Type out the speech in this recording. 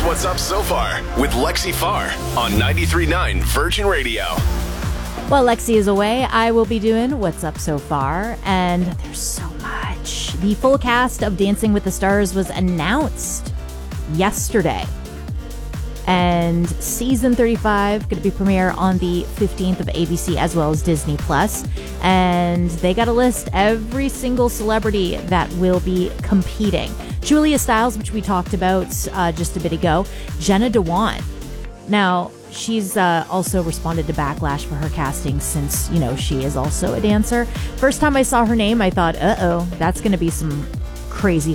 What's Up So Far with Lexi Farr on 93.9 Virgin Radio. While Lexi is away, I will be doing What's Up So Far, and there's so much. The full cast of Dancing with the Stars was announced yesterday. And season 35 going to be premiere on the 15th of ABC as well as Disney Plus. And they got to list every single celebrity that will be competing. Julia Stiles, which we talked about just a bit ago. Jenna Dewan. Now, she's also responded to backlash for her casting since, she is also a dancer. First time I saw her name, I thought, that's going to be some crazy